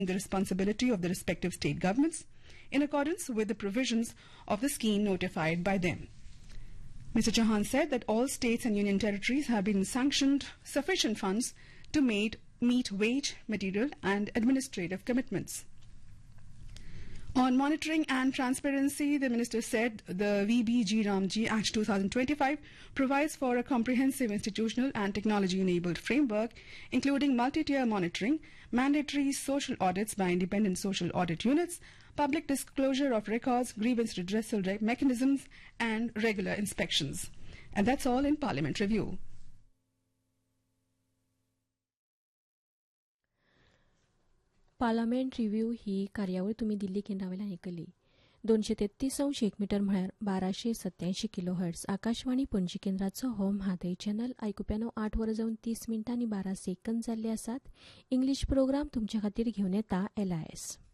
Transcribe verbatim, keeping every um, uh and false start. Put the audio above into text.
the responsibility of the respective state governments in accordance with the provisions of the scheme notified by them. Mister Chauhan said that all states and union territories have been sanctioned sufficient funds to meet, meet wage, material and administrative commitments. On monitoring and transparency, the minister said the V B G Ramji Act twenty twenty-five provides for a comprehensive institutional and technology-enabled framework, including multi-tier monitoring, mandatory social audits by independent social audit units, public disclosure of records, grievance redressal mechanisms, and regular inspections. And that's all in Parliament Review. Parliament review ही कार्यावळ तुम्ही दिल्ली केंद्रावेल्यान आयकली. दोनशे तेत्तीस अंश एक metre म्हळ्यार बाराशे सत्यायंशी kilo hertz Akashvani Panaji केंद्राचो हो Mhadei channel आयकुप्यानो आठ वरां जावन तीस मिनटांनी बारा सेकंद जाल्ले आसात. इंग्लीश प्रोग्राम तुमचे खातीर घेवन येता एल आय एस.